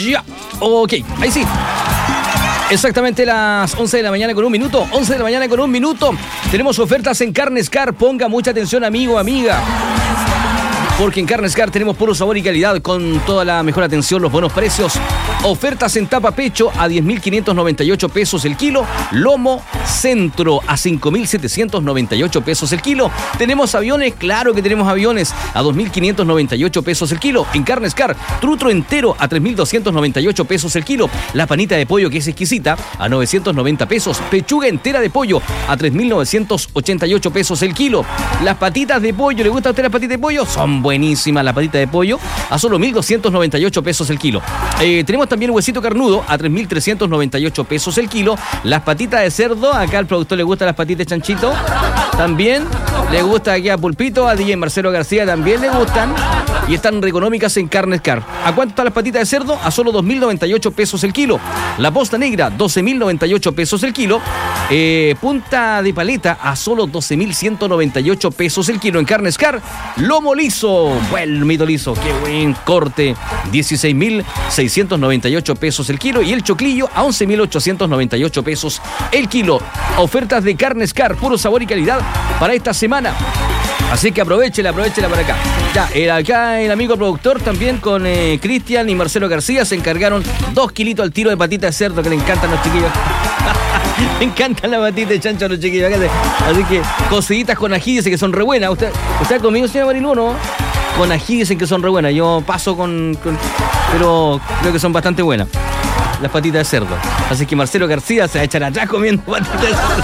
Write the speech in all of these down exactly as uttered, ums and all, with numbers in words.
Ya. Ok, ahí sí. Exactamente las once de la mañana con un minuto. once de la mañana con un minuto. Tenemos ofertas en Carnescar. Ponga mucha atención, amigo, amiga. Porque en Carnescar tenemos puro sabor y calidad con toda la mejor atención, los buenos precios. Ofertas en tapa pecho a diez mil quinientos noventa y ocho pesos el kilo. Lomo centro a cinco mil setecientos noventa y ocho pesos el kilo. ¿Tenemos aviones? Claro que tenemos aviones a dos mil quinientos noventa y ocho pesos el kilo. En Carnescar, trutro entero a tres mil doscientos noventa y ocho pesos el kilo. La panita de pollo, que es exquisita, a novecientos noventa pesos. Pechuga entera de pollo a tres mil novecientos ochenta y ocho pesos el kilo. Las patitas de pollo, ¿le gusta a usted las patitas de pollo? Son buenísimas las patitas de pollo a solo mil doscientos noventa y ocho pesos el kilo. Eh, tenemos también huesito carnudo a tres mil trescientos noventa y ocho pesos el kilo. Las patitas de cerdo, acá al productor le gustan las patitas de chanchito. También le gusta aquí a Pulpito, a D J Marcelo García también le gustan. Y están económicas en Carnescar. ¿A cuánto están las patitas de cerdo? A solo dos mil noventa y ocho pesos el kilo. La posta negra, doce mil noventa y ocho pesos el kilo. Eh, punta de paleta a solo doce mil ciento noventa y ocho pesos el kilo en Carnescar. Lomo liso, buen mito liso, qué buen corte, dieciséis mil seiscientos noventa y ocho pesos el kilo. Y el choclillo a once mil ochocientos noventa y ocho pesos el kilo. Ofertas de Carnescar, puro sabor y calidad para esta semana. Así que aprovechela, aprovechela para acá. Ya, el, acá el amigo productor también con eh, Cristian y Marcelo García se encargaron dos kilitos al tiro de patita de cerdo que le encantan a los chiquillos. Le encantan las patitas de chancho a los chiquillos. Así que cociditas con ají dicen que son re buenas. ¿Usted, usted está conmigo, señor Marilu, no? Con ají dicen que son re buenas. Yo paso con, con... Pero creo que son bastante buenas las patitas de cerdo. Así que Marcelo García se va a echar atrás comiendo patitas de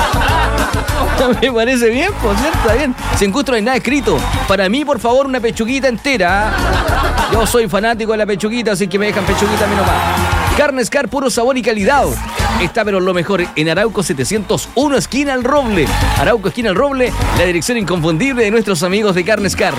cerdo. Me parece bien, por cierto, está bien. Si en gusto no hay nada escrito. Para mí, por favor, una pechuguita entera. Yo soy fanático de la pechuguita, así que me dejan pechuguita a mí nomás. Carnescar, puro sabor y calidad. Está pero lo mejor en Arauco setecientos uno, esquina El Roble. Arauco, esquina El Roble, la dirección inconfundible de nuestros amigos de Carnescar.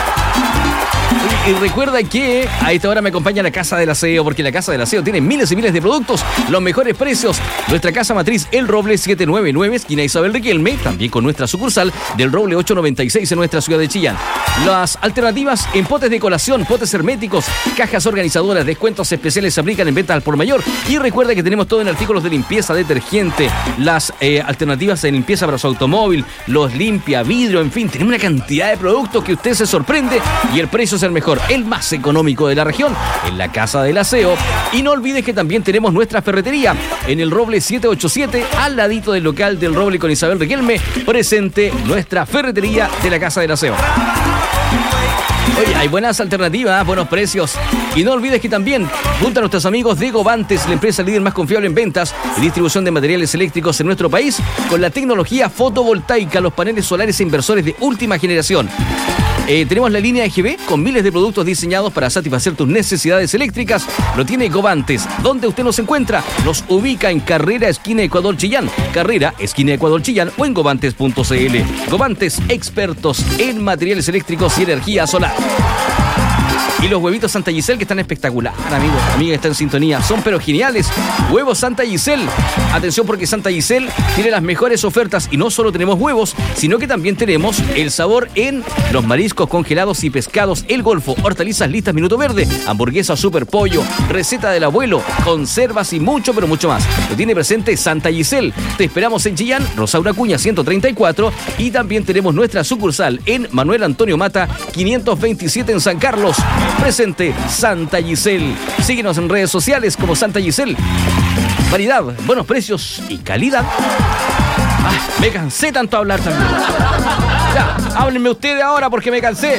Y recuerda que a esta hora me acompaña la Casa del Aseo, porque la Casa del Aseo tiene miles y miles de productos, los mejores precios. Nuestra casa matriz El Roble setecientos noventa y nueve, esquina Isabel Riquelme, también con nuestra sucursal del Roble ochocientos noventa y seis en nuestra ciudad de Chillán. Las alternativas en potes de colación, potes herméticos, cajas organizadoras, descuentos especiales se aplican en ventas al por mayor. Y recuerda que tenemos todo en artículos de limpieza, detergente, las eh, alternativas en limpieza para su automóvil, los limpia vidrio, en fin, tenemos una cantidad de productos que usted se sorprende y el precio es el mejor, el más económico de la región, en la Casa del Aseo. Y no olvides que también tenemos nuestra ferretería en el Roble setecientos ochenta y siete, al ladito del local del Roble con Isabel Riquelme, presente nuestra ferretería de la Casa del Aseo. Oye, hay buenas alternativas, buenos precios. Y no olvides que también, junto a nuestros amigos de Govantes, la empresa líder más confiable en ventas y distribución de materiales eléctricos en nuestro país, con la tecnología fotovoltaica, los paneles solares e inversores de última generación. Eh, tenemos la línea E G B con miles de productos diseñados para satisfacer tus necesidades eléctricas. Lo tiene Govantes. ¿Dónde usted nos encuentra? Nos ubica en Carrera, esquina Ecuador Chillán. Carrera, esquina Ecuador Chillán o en govantes punto c l. Govantes, expertos en materiales eléctricos y energía solar. Y los huevitos Santa Giselle, que están espectacular, amigos, amigas, están en sintonía. Son pero geniales. Huevos Santa Giselle. Atención, porque Santa Giselle tiene las mejores ofertas. Y no solo tenemos huevos, sino que también tenemos el sabor en los mariscos congelados y pescados El Golfo, hortalizas listas Minuto Verde, hamburguesa super pollo, receta del abuelo, conservas y mucho, pero mucho más. Lo tiene presente Santa Giselle. Te esperamos en Chillán, Rosaura Acuña ciento treinta y cuatro. Y también tenemos nuestra sucursal en Manuel Antonio Mata quinientos veintisiete en San Carlos. Presente Santa Giselle. Síguenos en redes sociales como Santa Giselle. Variedad, buenos precios y calidad. Ah, me cansé tanto hablar también. Ya, háblenme ustedes ahora porque me cansé.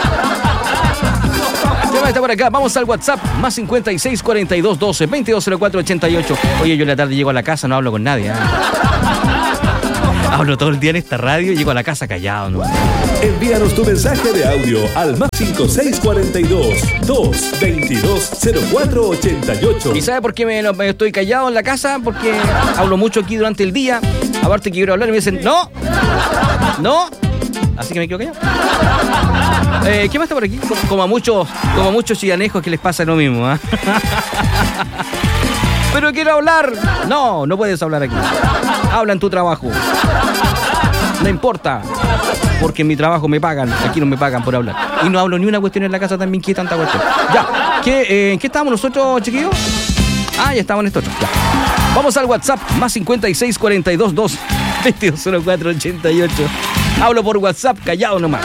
Ya está por acá. Vamos al WhatsApp. Más cincuenta y seis, cuarenta y dos, doce, veintidós, cero cuatro, ochenta y ocho. Oye, yo en la tarde llego a la casa, no hablo con nadie, ¿eh? Hablo todo el día en esta radio y llego a la casa callado, ¿no? Envíanos tu mensaje de audio al más cincuenta y seis, cuarenta y dos, dos, veintidós, cero cuatro, ochenta y ocho. ¿Y sabe por qué me, me estoy callado en la casa? Porque hablo mucho aquí durante el día. Aparte que quiero hablar y me dicen, no, no. Así que me quedo callado. Eh, ¿Qué más está por aquí? Como, como a muchos, como a muchos chilanejos que les pasa lo mismo, ¿eh? Pero quiero hablar. No, no puedes hablar aquí. Habla en tu trabajo. No importa. porque en mi trabajo me pagan, aquí no me pagan por hablar. Y no hablo ni una cuestión en la casa, también que tanta cuestión. Ya, ¿qué, eh, ¿en qué estábamos nosotros, chiquillos? Ah, ya estamos en esto. Ya. Vamos al WhatsApp, más cincuenta y seis, cuarenta y dos, dos, veintidós, cero cuatro, ochenta y ocho. Hablo por WhatsApp, callado nomás.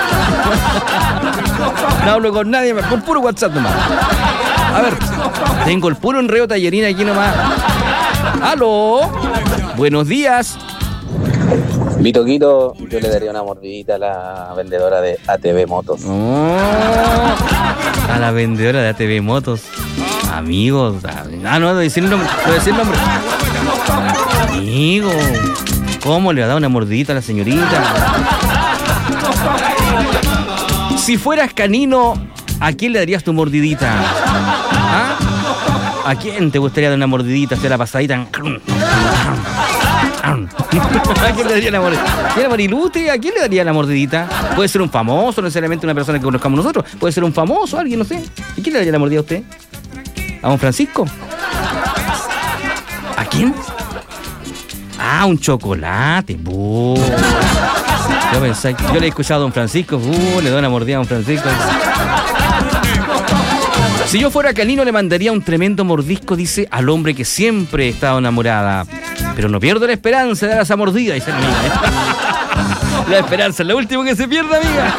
No hablo con nadie más, por puro WhatsApp nomás. A ver, tengo el puro enredo tallerina aquí nomás. ¡Aló! Buenos días. Vito Quito, yo le daría una mordidita a la vendedora de A T V Motos. Oh, a la vendedora de A T V Motos. Amigos. Ah, no, no decir el nombre. No decir el nombre. Amigo, ¿cómo le va a dar una mordidita a la señorita? Si fueras canino, ¿a quién le darías tu mordidita? ¿Ah? ¿A quién te gustaría dar una mordidita, hacer la pasadita? ¿A quién le daría la mordidita? ¿Tiene Marilute? ¿A quién le daría la mordidita? Puede ser un famoso, no necesariamente una persona que conozcamos nosotros. Puede ser un famoso, alguien, no sé. ¿Y quién le daría la mordida a usted? ¿A don Francisco? ¿A quién? Ah, un chocolate. ¡Buh! Yo, pensé, yo le he escuchado a don Francisco. ¡Uh! Le doy una mordida a don Francisco. Si yo fuera canino le mandaría un tremendo mordisco, dice, al hombre que siempre he estado enamorada. Pero no pierdo la esperanza de dar esa mordida, dice la amiga, ¿eh? La esperanza es lo último que se pierde, amiga.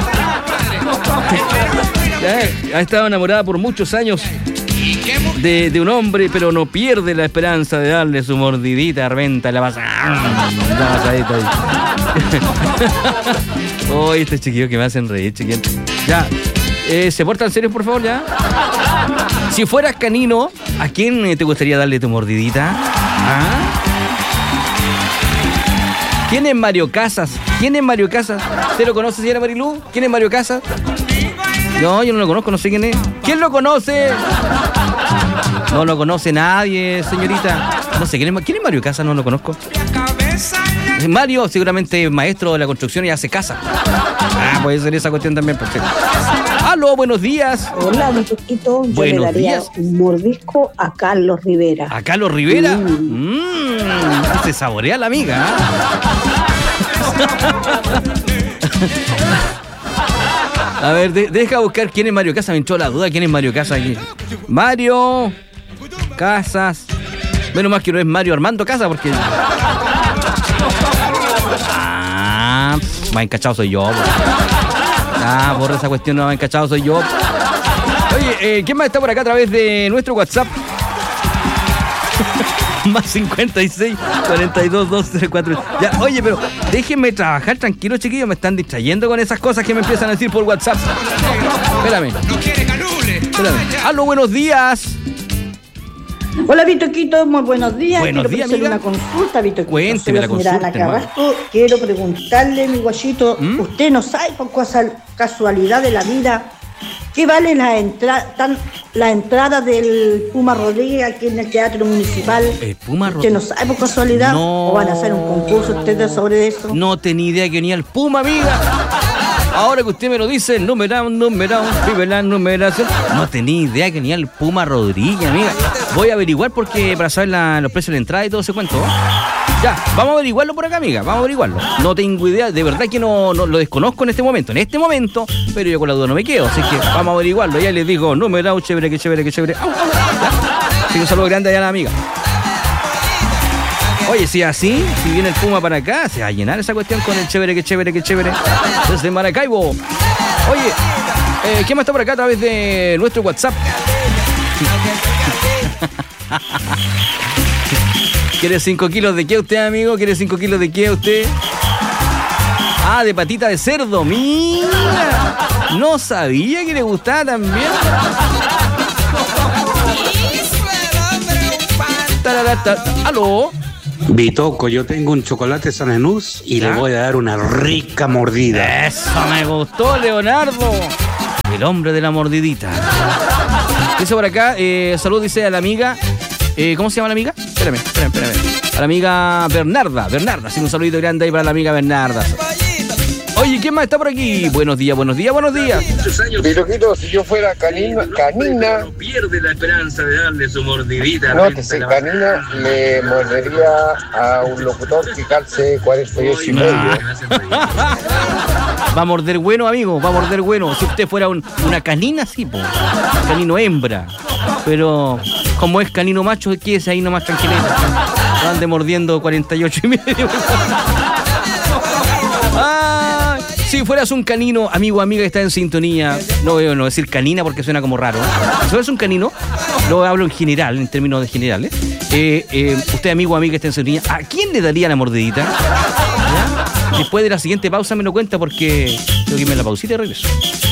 Ya, ha estado enamorada por muchos años de, de un hombre, pero no pierde la esperanza de darle su mordidita, reventa la pasa. La pasadita ahí. Oh, este chiquillo que me hacen reír, chiquillo. Ya. Eh, ¿Se portan serios, por favor, ya? Si fueras canino, ¿a quién te gustaría darle tu mordidita? ¿Ah? ¿Quién es Mario Casas? ¿Quién es Mario Casas? ¿Usted lo conoce, señora Marilú? ¿Quién es Mario Casas? No, yo no lo conozco, no sé quién es. ¿Quién lo conoce? No lo conoce nadie, señorita. No sé, ¿quién es, ¿quién es Mario Casas? No lo conozco. Mario seguramente es maestro de la construcción y hace casa. Ah, puede ser esa cuestión también, perfecto. Aló, buenos días. Hola, mi chiquito. Yo buenos le daría días. Un mordisco a Carlos Rivera. ¿A Carlos Rivera? Mm. Mm, se saborea la amiga. A ver, de, deja buscar quién es Mario Casas. Me entró la duda quién es Mario Casas aquí. Mario Casas. Menos más que no es Mario Armando Casas porque... Ah, más encachado soy yo. Ah, por esa cuestión no más encachado soy yo. Oye, eh, ¿quién más está por acá a través de nuestro WhatsApp? Más cincuenta y seis, cuarenta y dos, doce, cuatro. Ya, oye, pero déjenme trabajar tranquilo, chiquillos. Me están distrayendo con esas cosas que me empiezan a decir por WhatsApp. Espérame. Espérame. Aló, buenos días. Hola, Vitoquito, muy buenos días. Buenos Quiero días, hacer amiga. una consulta, Vitoquito. Cuénteme la consulta, Ana Carrasco. Quiero preguntarle, mi guachito, ¿Mm? ¿Usted no sabe por casualidad de la vida qué vale la, entra tan, la entrada del Puma Rodríguez aquí en el Teatro Municipal? ¿El Puma Rodríguez? ¿Usted no sabe por casualidad? No. ¿O van a hacer un concurso ustedes sobre eso? No tenía idea que venía el Puma, amiga. Ahora que usted me lo dice, numerado, numerado, vive la numeración. No tenía idea que venía el Puma Rodríguez, amiga. Voy a averiguar porque para saber la, los precios de la entrada y todo ese cuento. Ya, vamos a averiguarlo por acá, amiga. Vamos a averiguarlo. No tengo idea, de verdad que no, no lo desconozco en este momento. En este momento, pero yo con la duda no me quedo. Así que vamos a averiguarlo. Ya les digo, numerado, chévere, que chévere, que chévere. Au, au, ya. Así que un saludo grande allá a la amiga. Oye, si así, si viene el Puma para acá, se va a llenar esa cuestión con el chévere, que chévere, que chévere. Desde Maracaibo. Oye, eh, ¿quién más está por acá a través de nuestro WhatsApp? ¿Quiere cinco kilos de qué usted, amigo? ¿Quiere cinco kilos de qué usted? Ah, de patita de cerdo. Mira, no sabía que le gustaba también. Tararata. ¿Aló? Bitoco, yo tengo un chocolate San Enús y ¿ya? Le voy a dar una rica mordida. Eso me gustó, Leonardo. El hombre de la mordidita. Dice por acá, eh, salud, dice a la amiga. Eh, ¿Cómo se llama la amiga? Espérame, espérame, espérame. A la amiga Bernarda, Bernarda. Sí, un saludito grande ahí para la amiga Bernarda. Oye, ¿quién más está por aquí? Buenos días, buenos días, buenos días. Piroquito, si yo fuera canina, canina, No pierde la esperanza de darle su mordidita. no, que se canina, le mordería a un locutor que calce cuarenta y ocho y medio. Va a morder bueno, amigo, va a morder bueno. Si usted fuera un, una canina, sí, po. Canino hembra. Pero como es canino macho, quédese ahí nomás tranquilita. No ande mordiendo cuarenta y ocho y medio. Ah, si fueras un canino, amigo, amiga que está en sintonía, no voy a no decir canina porque suena como raro. Si fueras un canino, lo hablo en general, en términos de generales. Eh, eh, usted, amigo, amiga que está en sintonía, ¿a quién le daría la mordidita? ¿Ya? Después de la siguiente pausa me lo cuenta porque tengo que irme a la pausita y regreso.